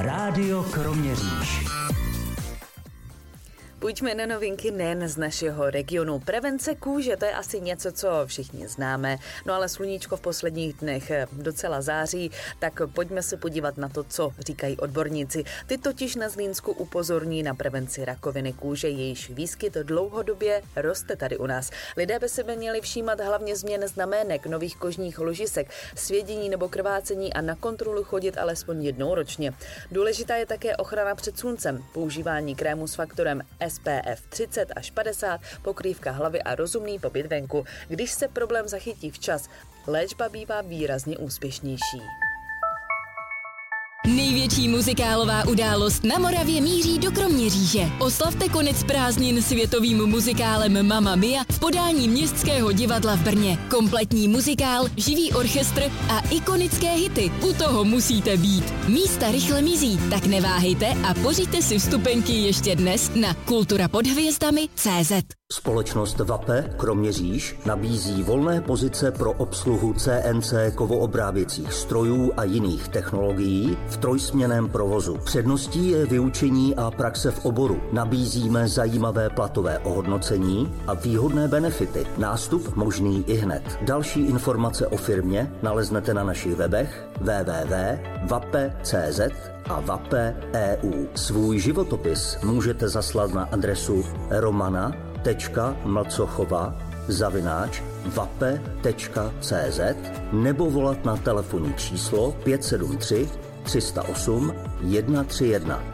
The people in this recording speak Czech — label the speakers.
Speaker 1: Rádio Kroměříž.
Speaker 2: Půjďme na novinky nejen z našeho regionu. Prevence kůže, to je asi něco, co všichni známe, no ale sluníčko v posledních dnech docela září, tak pojďme se podívat na to, co říkají odborníci. Ty totiž na Zlínsku upozorní na prevenci rakoviny kůže, jejíž výskyt dlouhodobě roste tady u nás. Lidé by se měli všímat hlavně změn znamenek, nových kožních ložisek, svědění nebo krvácení a na kontrolu chodit alespoň jednou ročně. Důležitá je také ochrana před sluncem, používání krému s faktorem SPF 30 až 50, pokrývka hlavy a rozumný pobyt venku. Když se problém zachytí včas, léčba bývá výrazně úspěšnější.
Speaker 3: Největší muzikálová událost na Moravě míří do Kroměříže. Oslavte konec prázdnin světovým muzikálem Mamma Mia v podání Městského divadla v Brně. Kompletní muzikál, živý orchestr a ikonické hity. U toho musíte být. Místa rychle mizí, tak neváhejte a pořiďte si vstupenky ještě dnes na kulturapodhvězdami.cz.
Speaker 4: Společnost VAPE Kroměříž nabízí volné pozice pro obsluhu CNC kovoobráběcích strojů a jiných technologií v trojsměnném provozu. Předností je vyučení a praxe v oboru. Nabízíme zajímavé platové ohodnocení a výhodné benefity. Nástup možný ihned. Další informace o firmě naleznete na našich webech www.vape.cz a vape.eu. Svůj životopis můžete zaslat na adresu romana.mlcochova@vape.cz nebo volat na telefonní číslo 573 308 131.